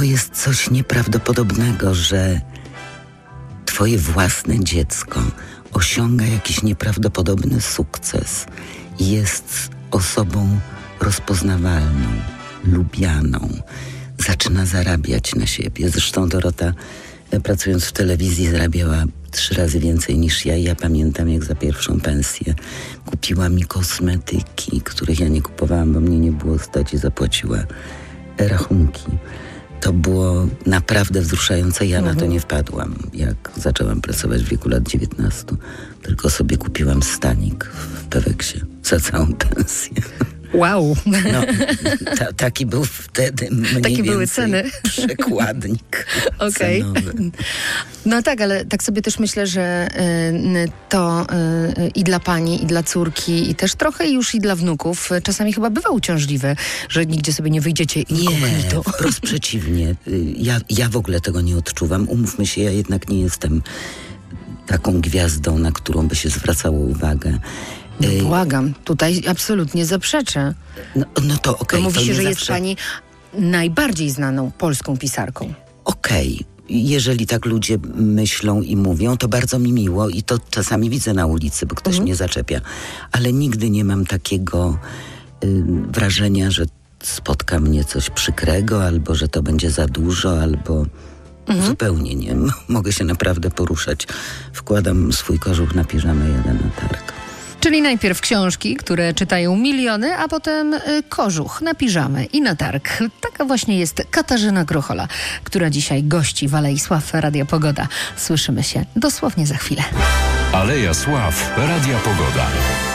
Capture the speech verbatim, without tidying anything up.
jest coś nieprawdopodobnego, że twoje własne dziecko osiąga jakiś nieprawdopodobny sukces i jest osobą rozpoznawalną, lubianą, zaczyna zarabiać na siebie. Zresztą Dorota, pracując w telewizji, zarabiała trzy razy więcej niż ja. I ja pamiętam, jak za pierwszą pensję kupiła mi kosmetyki, których ja nie kupowałam, bo mnie nie było stać, i zapłaciła rachunki. To było naprawdę wzruszające. Ja mhm. na to nie wpadłam, jak zaczęłam pracować w wieku lat dziewiętnastu. Tylko sobie kupiłam stanik w Peweksie za całą pensję. Wow. No, ta, taki był wtedy mniej Takie były ceny. Przekładnik Okej. cenowy. No tak, ale tak sobie też myślę, że y, to y, i dla pani, i dla córki, i też trochę już i dla wnuków czasami chyba bywa uciążliwe, że nigdzie sobie nie wyjdziecie inkognito. Nie, wprost przeciwnie. Ja, ja w ogóle tego nie odczuwam. Umówmy się, ja jednak nie jestem taką gwiazdą, na którą by się zwracało uwagę. No błagam, tutaj absolutnie zaprzeczę. No, no to okej. Okay, mówi się, że zawsze... jest pani najbardziej znaną polską pisarką. Okej. Okay. Jeżeli tak ludzie myślą i mówią, to bardzo mi miło i to czasami widzę na ulicy, bo ktoś mhm. mnie zaczepia. Ale nigdy nie mam takiego y, wrażenia, że spotka mnie coś przykrego, albo że to będzie za dużo, albo... Mhm. Zupełnie nie. Mogę się naprawdę poruszać. Wkładam swój kożuch na piżamę, jadę na targ. Czyli najpierw książki, które czytają miliony, a potem y, kożuch na piżamę i na targ. Taka właśnie jest Katarzyna Grochola, która dzisiaj gości w Alei Sław Radia Pogoda. Słyszymy się dosłownie za chwilę. Aleja Sław Radia Pogoda.